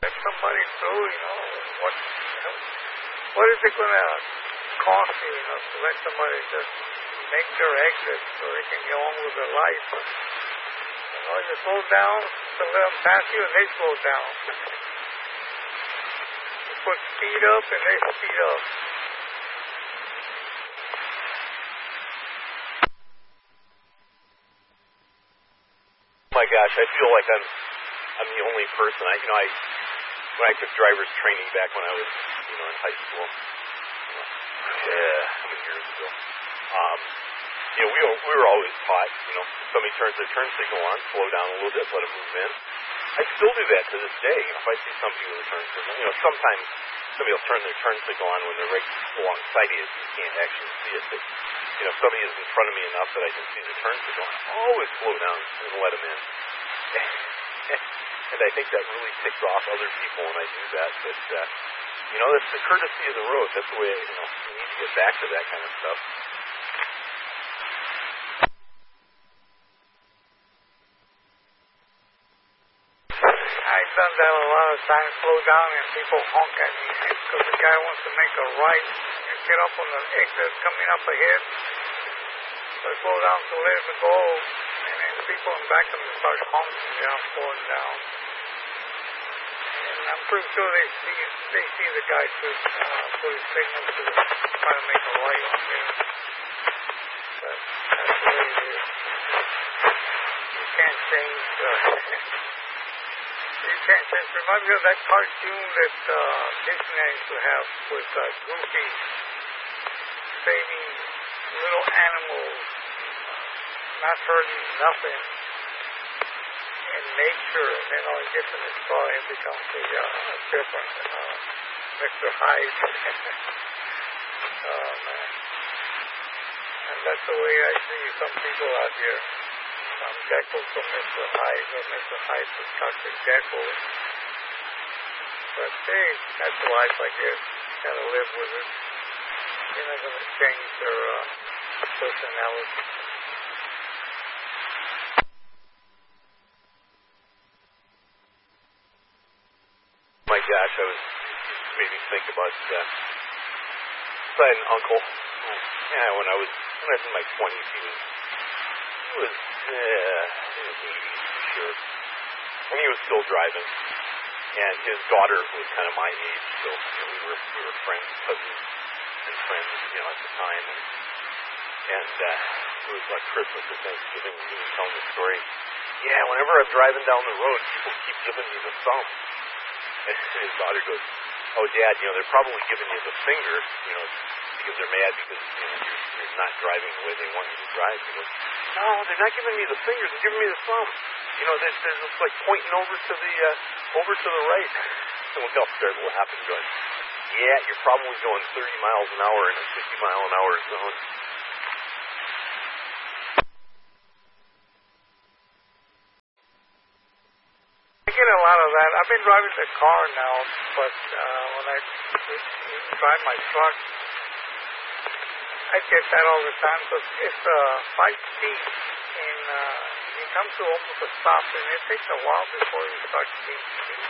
let somebody through, what is it going to cost you, to let somebody just make their exit so they can get on with their life? You slow down to let them pass you, and they slow down. You put speed up, and they speed up. Oh my gosh, I feel like I'm the only person. When I took driver's training back when I was, in high school, how many years ago? We were always taught, if somebody turns their turn signal on, slow down a little bit, let them move in. I still do that to this day. If I see somebody with a turn signal, sometimes somebody will turn their turn signal on when they're right alongside you, so you can't actually see it. But, if somebody is in front of me enough that I can see the turn signal, I always slow down and let them in. And I think that really ticks off other people when I do that. But, that's the courtesy of the road. That's the way, we need to get back to that kind of stuff. I've done that a lot of times, slow down and people honk at me because the guy wants to make a right and get up on the exit coming up ahead. So I slow down to let him go, and then people in back of him start honking down, slowing down. And I'm pretty sure they see the guy put his signal to try to make a right on there. But that's the way it is. You can't change Reminds me of that cartoon that Disney used to have with Goofy saving little animals, not hurting nothing in nature, and then all he gets in his car and becomes a different Mr. Hyde. Oh, man. And that's the way I see some people out here. Some Jekyll from Mr. Hyde, or Mr. Hyde from Dr. Jekyll. But hey, that's life, I guess. Gotta live with it. You're not gonna change their personality. My gosh, it made me think about I had an uncle. When I was in my 20s, he was 80s, sure. And he was still driving. And his daughter was kind of my age, so we were friends, cousins and friends, at the time. And it was like Christmas or Thanksgiving, and he was telling the story. Yeah, whenever I'm driving down the road, people keep giving me the thumb. And his daughter goes, "Oh, Dad, they're probably giving you the finger, because they're mad because you're not driving the way they want you to drive." He goes, "No, they're not giving me the finger; they're giving me the thumb. They're just like pointing over to the right." And we all started laughing, going, "Yeah, you're probably going 30 miles an hour in a 50-mile-an-hour zone." I get a lot of that. I've been driving the car now, but when I drive my truck, I get that all the time because it's 5 speed, and you come to almost a stop, and it takes a while before you start seeing speed,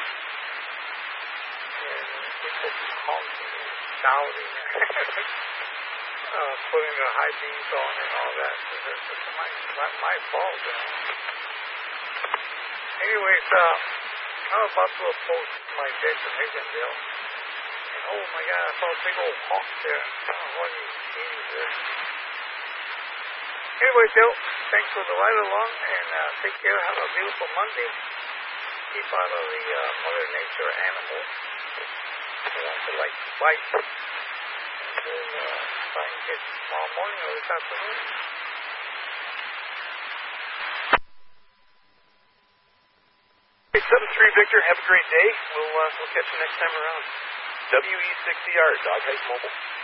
And people honking and shouting, putting their high beams on and all that. So it's not my fault, Anyways, I'm about to approach my destination, Bill. And oh my God, I saw a big old hawk there. What are you seeing there? Anyway, Bill, thanks for the ride along, and take care. Have a beautiful Monday. Keep out of the Mother Nature animals. They want to bite. And then try and get tomorrow morning or this afternoon. 7-3 Victor, have a great day. We'll catch you next time around. WE60R, Dog Height Mobile.